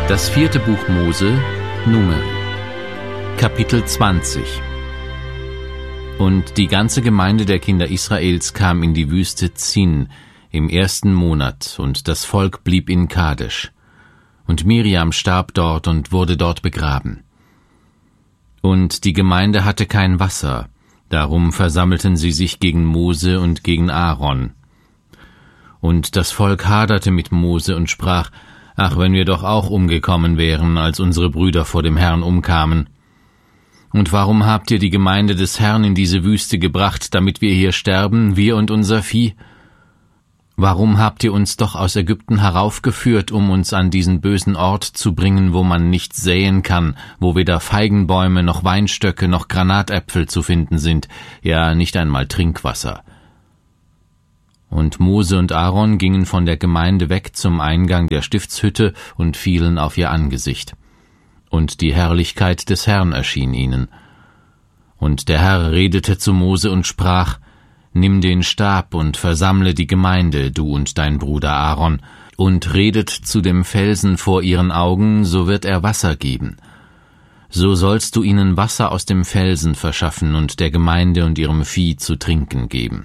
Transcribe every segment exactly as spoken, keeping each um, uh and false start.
Das vierte Buch Mose, Numeri, Kapitel zwanzig. Und die ganze Gemeinde der Kinder Israels kam in die Wüste Zin im ersten Monat, und das Volk blieb in Kadesh. Und Miriam starb dort und wurde dort begraben. Und die Gemeinde hatte kein Wasser, darum versammelten sie sich gegen Mose und gegen Aaron. Und das Volk haderte mit Mose und sprach: Ach, wenn wir doch auch umgekommen wären, als unsere Brüder vor dem Herrn umkamen. Und warum habt ihr die Gemeinde des Herrn in diese Wüste gebracht, damit wir hier sterben, wir und unser Vieh? Warum habt ihr uns doch aus Ägypten heraufgeführt, um uns an diesen bösen Ort zu bringen, wo man nicht säen kann, wo weder Feigenbäume noch Weinstöcke noch Granatäpfel zu finden sind, ja, nicht einmal Trinkwasser? Und Mose und Aaron gingen von der Gemeinde weg zum Eingang der Stiftshütte und fielen auf ihr Angesicht. Und die Herrlichkeit des Herrn erschien ihnen. Und der Herr redete zu Mose und sprach: Nimm den Stab und versammle die Gemeinde, du und dein Bruder Aaron, und redet zu dem Felsen vor ihren Augen, so wird er Wasser geben. So sollst du ihnen Wasser aus dem Felsen verschaffen und der Gemeinde und ihrem Vieh zu trinken geben.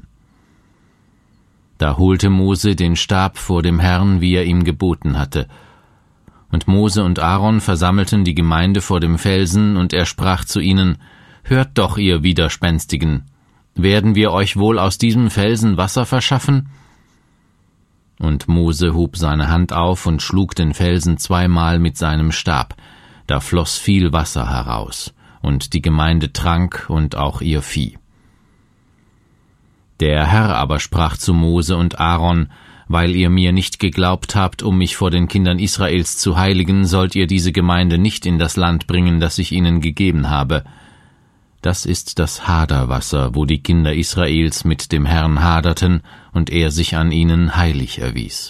Da holte Mose den Stab vor dem Herrn, wie er ihm geboten hatte. Und Mose und Aaron versammelten die Gemeinde vor dem Felsen, und er sprach zu ihnen: Hört doch, ihr Widerspenstigen, werden wir euch wohl aus diesem Felsen Wasser verschaffen? Und Mose hob seine Hand auf und schlug den Felsen zweimal mit seinem Stab. Da floss viel Wasser heraus, und die Gemeinde trank und auch ihr Vieh. Der Herr aber sprach zu Mose und Aaron: Weil ihr mir nicht geglaubt habt, um mich vor den Kindern Israels zu heiligen, sollt ihr diese Gemeinde nicht in das Land bringen, das ich ihnen gegeben habe. Das ist das Haderwasser, wo die Kinder Israels mit dem Herrn haderten und er sich an ihnen heilig erwies.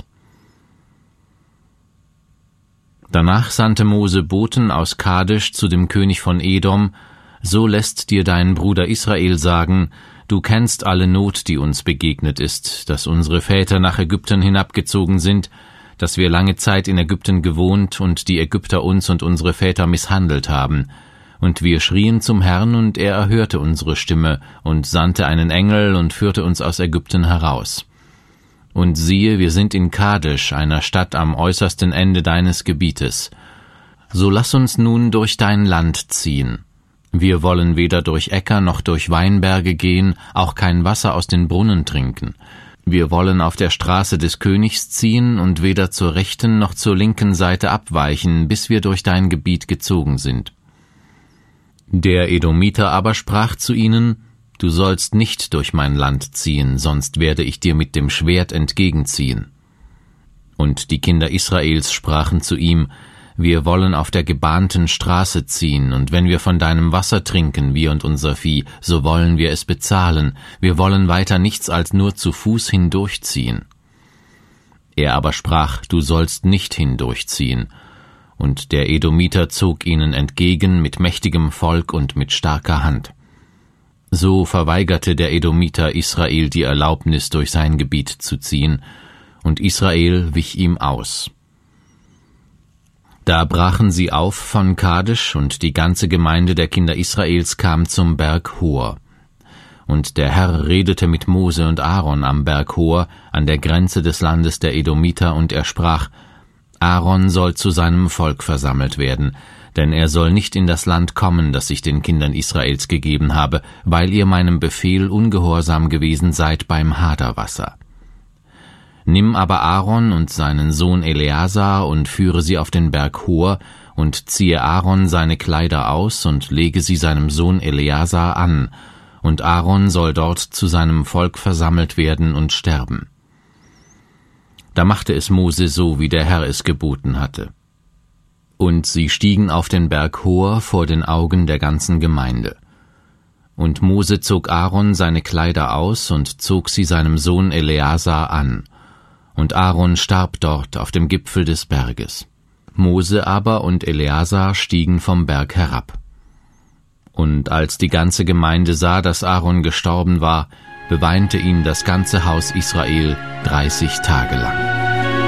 Danach sandte Mose Boten aus Kadesh zu dem König von Edom: So lässt dir dein Bruder Israel sagen: Du kennst alle Not, die uns begegnet ist, dass unsere Väter nach Ägypten hinabgezogen sind, dass wir lange Zeit in Ägypten gewohnt und die Ägypter uns und unsere Väter misshandelt haben. Und wir schrien zum Herrn, und er erhörte unsere Stimme und sandte einen Engel und führte uns aus Ägypten heraus. Und siehe, wir sind in Kadesh, einer Stadt am äußersten Ende deines Gebietes. So lass uns nun durch dein Land ziehen. Wir wollen weder durch Äcker noch durch Weinberge gehen, auch kein Wasser aus den Brunnen trinken. Wir wollen auf der Straße des Königs ziehen und weder zur rechten noch zur linken Seite abweichen, bis wir durch dein Gebiet gezogen sind. Der Edomiter aber sprach zu ihnen: Du sollst nicht durch mein Land ziehen, sonst werde ich dir mit dem Schwert entgegenziehen. Und die Kinder Israels sprachen zu ihm: Wir wollen auf der gebahnten Straße ziehen, und wenn wir von deinem Wasser trinken, wir und unser Vieh, so wollen wir es bezahlen. Wir wollen weiter nichts als nur zu Fuß hindurchziehen. Er aber sprach: Du sollst nicht hindurchziehen. Und der Edomiter zog ihnen entgegen mit mächtigem Volk und mit starker Hand. So verweigerte der Edomiter Israel die Erlaubnis, durch sein Gebiet zu ziehen, und Israel wich ihm aus. Da brachen sie auf von Kadesh, und die ganze Gemeinde der Kinder Israels kam zum Berg Hor. Und der Herr redete mit Mose und Aaron am Berg Hor, an der Grenze des Landes der Edomiter, und er sprach: Aaron soll zu seinem Volk versammelt werden, denn er soll nicht in das Land kommen, das ich den Kindern Israels gegeben habe, weil ihr meinem Befehl ungehorsam gewesen seid beim Haderwasser. Nimm aber Aaron und seinen Sohn Eleazar und führe sie auf den Berg Hor und ziehe Aaron seine Kleider aus und lege sie seinem Sohn Eleazar an, und Aaron soll dort zu seinem Volk versammelt werden und sterben. Da machte es Mose so, wie der Herr es geboten hatte. Und sie stiegen auf den Berg Hor vor den Augen der ganzen Gemeinde. Und Mose zog Aaron seine Kleider aus und zog sie seinem Sohn Eleazar an. Und Aaron starb dort auf dem Gipfel des Berges. Mose aber und Eleazar stiegen vom Berg herab. Und als die ganze Gemeinde sah, dass Aaron gestorben war, beweinte ihn das ganze Haus Israel dreißig Tage lang.